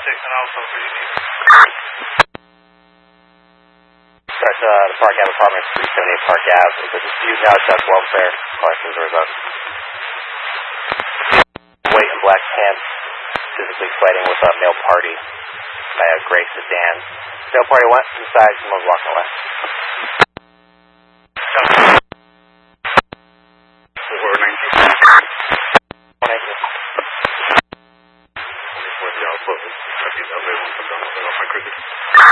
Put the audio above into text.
and also for you. Press the Park Ave apartment, 378 Park Ave. Is the dispute now just welfare questions or about white and black pants physically fighting with a male party by a gray sedan. Male party went inside, someone's walking away.